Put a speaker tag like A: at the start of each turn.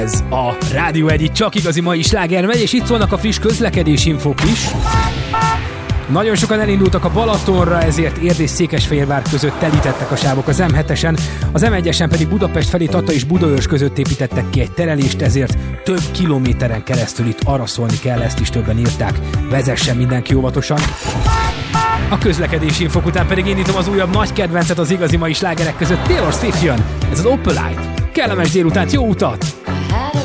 A: Ez a Rádió Egy csak igazi mai sláger megy, és itt szólnak a friss közlekedési infók is. Nagyon sokan elindultak a Balatonra, ezért Érd és Székesfehérvár között telítettek a sávok az M7-esen, az M1-esen pedig Budapest felé Tata és Budaörs között építettek ki egy terelést, ezért több kilométeren keresztül itt araszolni kell, ezt is többen írták. Vezessen mindenki óvatosan. A közlekedési infók után pedig indítom az újabb nagy kedvencet az igazi mai slágerek között. Taylor Swift jön, ez az Opalite. Kellemes délutánt, jó utat!